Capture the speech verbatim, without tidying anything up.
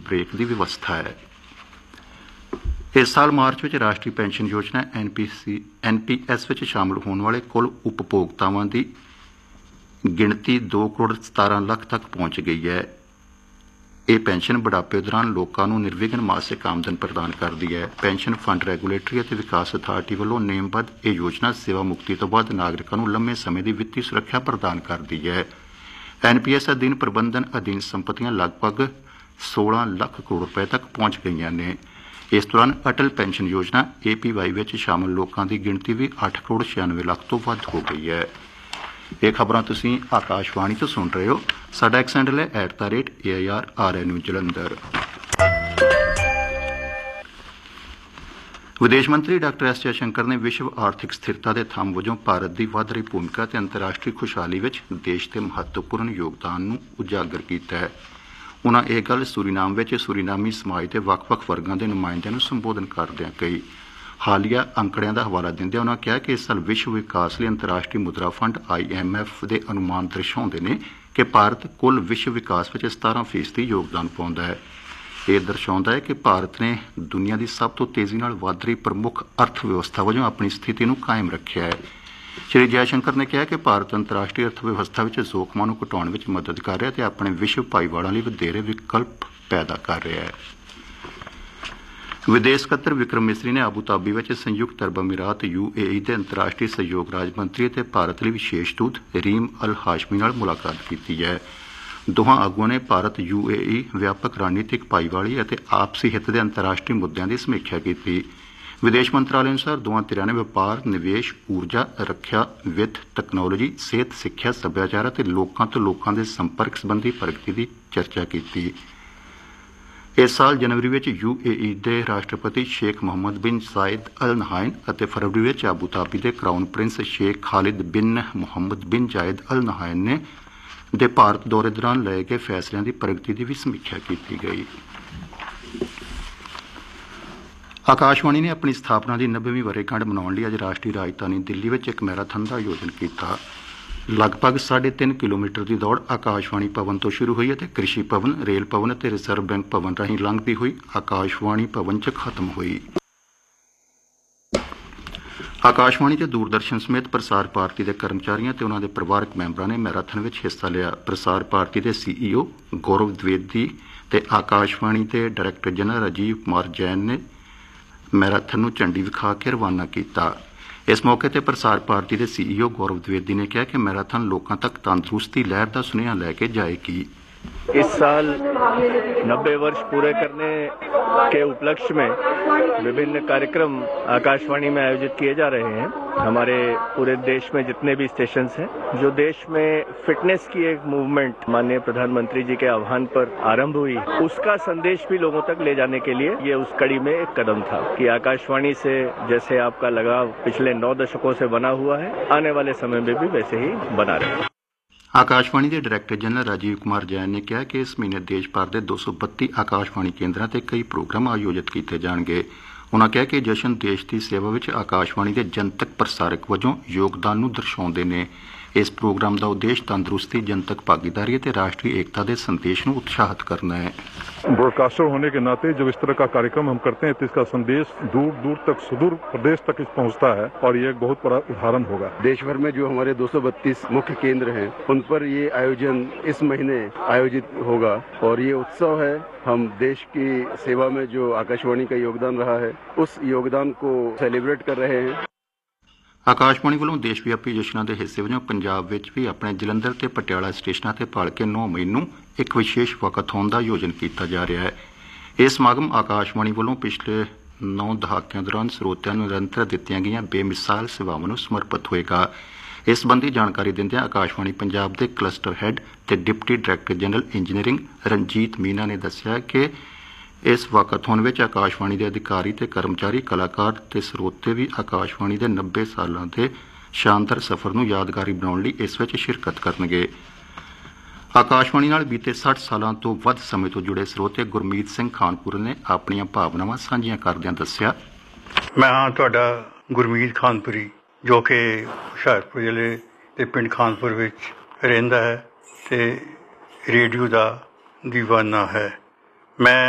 Break की व्यवस्था है। इस साल मार्च में राष्ट्रीय पेंशन योजना N P C N P S में शामिल होने वाले कुल उपभोक्तावां की गिणती दो करोड़ सतारह लाख तक पहुंच गई है। यह पेंशन बुढ़ापे दौरान लोगों को निर्विघन मासिक आमदन प्रदान करती है। पेंशन फंड रैगूलेटरी और विकास अथार्टी वालों नेमबद्ध यह योजना सेवा मुक्ति तो बाद नागरिकों को लंबे समय की वित्तीय सुरक्षा प्रदान करती है। एन पी एस अधीन प्रबंधन अधीन संपत्तियां लगभग सोलह लाख करोड़ रुपए तक पहुंच गई ने। इस दौरान अटल पेंशन योजना ए पी वाई में शामिल लोगों की गिणती भी अठ करोड़ छियानवे लाख तो वध हो गई है। ये खबरां तुसीं आकाशवाणी तो सुन रहे हो। साडा एक्स हैंडल है at the rate A I R are N you Jalandhar. विदेश मंत्री डॉक्टर एस जयशंकर ने विश्व आर्थिक स्थिरता के थंम वजों भारत की वध रही भूमिका ते अंतर्राष्ट्रीय खुशहाली विच देश के महत्वपूर्ण योगदान नूं उजागर किया है। उन्होंने यह गल सूरीनाम में सूरीनामी समाज के ਵੱਖ-ਵੱਖ वर्गों के नुमाइंदियों को संबोधन करदਿਆਂ कही। हालिया अंकड़ियों का हवाला देंदे उन्होंने कहा कि इस साल विश्व विकास लिए अंतर्राष्ट्रीय मुद्रा फंड आई एम एफ के अनुमान दर्शाते हैं कि भारत कुल विश्व विकास में सतारह फीसदी योगदान पाउंदा है। यह दर्शाता है कि भारत ने दुनिया की सब तो तेजी नाल वध रही प्रमुख अर्थव्यवस्था वजों अपनी स्थिति को कायम रखा है। श्री जयशंकर ने कहा कि भारत अंतर्राष्ट्रीय अर्थव्यवस्था में जोखमां नूं घटाउण विच मदद कर रहा है ते अपने विश्व भाईवालों लिए वधेरे विकल्प पैदा कर रहा है। विदेश सकत्तर विक्रम मिसरी ने अबूधाबी में संयुक्त अरब अमीरात यू ए ई के अंतर्राष्ट्रीय सहयोग राज मंत्री ते भारत लिए विशेष दूत रीम अल हाशमी नाल मुलाकात की है। दोहां आगुआं ने भारत यू ए ई व्यापक रणनीतिक भाईवाली और आपसी हित के अंतर्राष्ट्रीय मुद्दों की समीक्षा की। विदेश मंत्रालय अनुसार दोवां धिरां ने व्यापार, निवेश, ऊर्जा, रक्षा, वित्त, तकनोलॉजी, सेहत, सिक्ख्या, सभ्याचार और लोगों तो लोगों के संपर्क संबंधी प्रगति की चर्चा की। इस साल जनवरी में यू ए ई के राष्ट्रपति शेख मोहम्मद बिन जायद अल नहायन और फरवरी में अबूधाबी के क्राउन प्रिंस शेख खालिद बिन मोहम्मद बिन जायद अल नहायन ने दे भारत दौरे दौरान लए गए फैसलों की प्रगति की भी समीक्षा की गई। आकाशवाणी ने अपनी स्थापना की नब्बेवीं वर्षगांठ मनाने लिए अज राष्ट्रीय राजधानी दिल्ली में एक मैराथन का आयोजन किया। लगभग साढ़े तीन किलोमीटर की दौड़ आकाशवाणी भवन तो शुरू हुई है कृषि भवन, रेल भवन और रिजर्व बैंक भवन राही लंघती हुई आकाशवाणी भवन च खत्म हुई। आकाशवाणी के दूरदर्शन समेत प्रसार भारती के कर्मचारियों और उन्होंने परिवारक मैंबरों ने मैराथन में हिस्सा लिया। प्रसार भारती के सी ई ओ गौरव द्विवेदी ते आकाशवाणी के डायरैक्टर जनरल राजीव कुमार जैन ने मैराथन नूं झंडी विखा के रवाना किया। इस मौके पर प्रसार भारती के सी ई ओ गौरव द्विवेदी ने कहा कि मैराथन लोगों तक तंदुरुस्ती लहर का सुनेहा लैके जाएगी। इस साल नब्बे वर्ष पूरे करने के उपलक्ष्य में विभिन्न कार्यक्रम आकाशवाणी में आयोजित किए जा रहे हैं। हमारे पूरे देश में जितने भी स्टेशन हैं, जो देश में फिटनेस की एक मूवमेंट माननीय प्रधानमंत्री जी के आह्वान पर आरंभ हुई, उसका संदेश भी लोगों तक ले जाने के लिए ये उस कड़ी में एक कदम था कि आकाशवाणी से जैसे आपका लगाव पिछले नौ दशकों से बना हुआ है, आने वाले समय में भी वैसे ही बना रहे। आकाशवाणी के डायरैक्टर जनरल राजीव कुमार जैन ने कहा कि इस महीने देश भर के दो सौ बत्ती आकाशवाणी केंद्रों से कई प्रोग्राम आयोजित किए जाएंगे। उन्होंने कहा कि जश्न देश की सेवा में आकाशवाणी के जनतक प्रसारक वजों योगदान दर्शाते हैं। इस प्रोग्राम का उद्देश्य तंदुरुस्ती, जनतक भागीदारी और राष्ट्रीय एकता के संदेश को उत्साहित करना है। ब्रॉडकास्टर होने के नाते जब इस तरह का कार्यक्रम हम करते हैं तो इसका संदेश दूर दूर तक, सुदूर प्रदेश तक पहुंचता है और ये एक बहुत बड़ा उदाहरण होगा। देश भर में जो हमारे दो सौ बत्तीस मुख्य केंद्र हैं, उन पर ये आयोजन इस महीने आयोजित होगा और ये उत्सव है। हम देश की सेवा में जो आकाशवाणी का योगदान रहा है, उस योगदान को सेलिब्रेट कर रहे हैं। आकाशवाणी वालों देशव्यापी जश्नों के हिस्से वजों पंजाब विच भी अपने जलंधर ते पटियाला स्टेशनों ते भलके नौ मई नूं एक विशेष वकाथॉन का आयोजन किया जा रहा है। यह समागम आकाशवाणी वालों पिछले नौ दहाकिਆਂ दौरान ਸਰੋਤਿਆਂ ਨੂੰ निरंतर दित्तियां गईयां बेमिसाल सेवावां ਨੂੰ समर्पित होएगा। इस संबंधी जानकारी दिंदियां आकाशवाणी पंजाब के क्लस्टर हैड ते deputy director general engineering Ranjit Meena ने दस्सिया कि इस वाकाथॉन में आकाशवाणी के अधिकारी ते कर्मचारी, कलाकार ते स्रोते भी आकाशवाणी के नब्बे सालों के शानदार सफर को यादगारी बनाने लिए इस विच शिरकत करनगे। आकाशवाणी नाल बीते साठ सालों तो वध समय तो जुड़े स्रोते गुरमीत सिंह खानपुर ने अपनी भावनावां साझियां करदियां दस्सिया, मैं हाँ तुहाडा गुरमीत खानपुरी जो कि हुशियारपुर जिले के पिंड खानपुर विच रहिंदा है ते रेडियो का दीवाना है। मैं